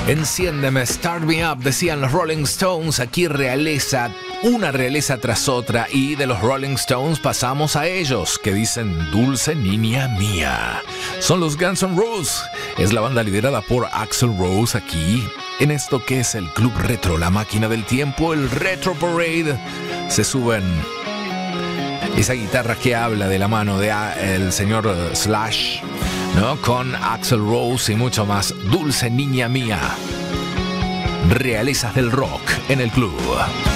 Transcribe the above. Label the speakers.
Speaker 1: Enciéndeme, Start Me Up, decían los Rolling Stones. Aquí realeza, una realeza tras otra. Y de los Rolling Stones pasamos a ellos, que dicen dulce niña mía. Son los Guns N' Roses. Es la banda liderada por Axl Rose aquí, en esto que es el Club Retro, la máquina del tiempo, el Retro Parade. Se suben esa guitarra que habla de la mano de el señor Slash, ¿no? Con Axl Rose y mucho más. Dulce niña mía. Realezas del rock en el club.